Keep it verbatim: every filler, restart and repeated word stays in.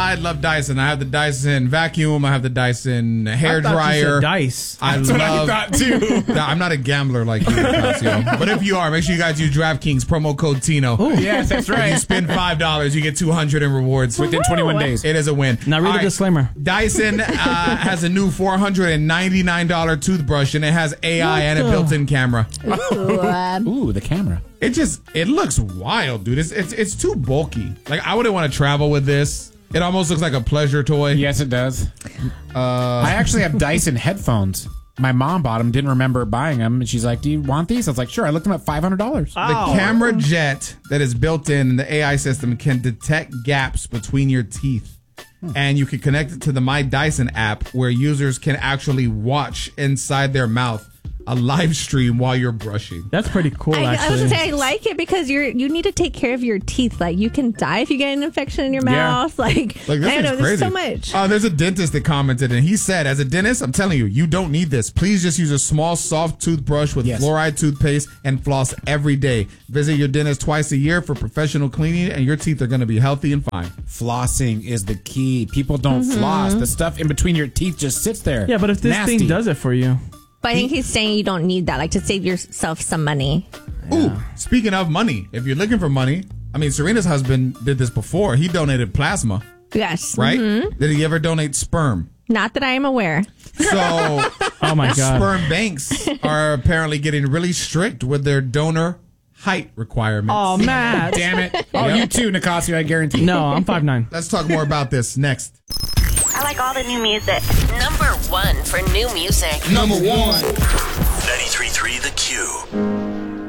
I love Dyson. I have the Dyson vacuum. I have the Dyson hair I thought dryer. You said dice. I That's love. what I thought too. Nah, I'm not a gambler like you, Casio. But if you are, make sure you guys use DraftKings promo code Tino. Ooh. Yes, that's If you right. spend five dollars, you get two hundred in rewards Within twenty-one days. It is a win. Now read All the right. disclaimer. Dyson uh, has a new four hundred ninety-nine dollars toothbrush, and it has A I What and a the- built-in camera. Ooh, um, Ooh, the camera. It just, it looks wild, dude. It's it's, it's too bulky. Like, I wouldn't want to travel with this. It almost looks like a pleasure toy. Yes, it does. Uh, I actually have Dyson headphones. My mom bought them, didn't remember buying them, and she's like, "Do you want these?" I was like, "Sure." I looked them up, five hundred dollars. the camera jet that is built in the A I system can detect gaps between your teeth. And you can connect it to the My Dyson app where users can actually watch inside their mouth a live stream while you're brushing. That's pretty cool, I, I actually. was gonna say I like it because you're you need to take care of your teeth. Like you can die if you get an infection in your Yeah. mouth. Like, Like, this I don't know, is there's crazy. so much. Uh, there's a dentist that commented, and he said, as a dentist, I'm telling you, you don't need this. Please just use a small, soft toothbrush with Yes. fluoride toothpaste and floss every day. Visit your dentist twice a year for professional cleaning, and your teeth are going to be healthy and fine. Flossing is the key. People don't Mm-hmm. floss. The stuff in between your teeth just sits there. Yeah, but if this Nasty. thing does it for you. But I think he's saying you don't need that, like to save yourself some money. Ooh, speaking of money, if you're looking for money, I mean, Serena's husband did this before. He donated plasma, Yes. right? Mhm. Did he ever donate sperm? Not that I am aware. So Oh my god. sperm banks are apparently getting really strict with their donor height requirements. Oh, Matt. Damn it. Oh, Yep. you too, Nicasio, I guarantee. No, I'm five nine. Let's talk more about this next. I like all the new music. Number one for new music. Number one. ninety-three point three The Q.